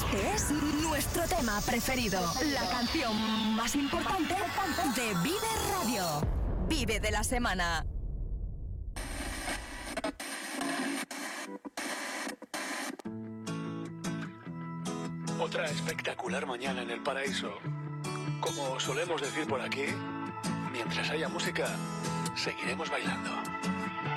Este es nuestro tema preferido. La canción más importante de Vive Radio. Vive de la semana. Otra espectacular mañana en el paraíso. Como solemos decir por aquí, mientras haya música, seguiremos bailando.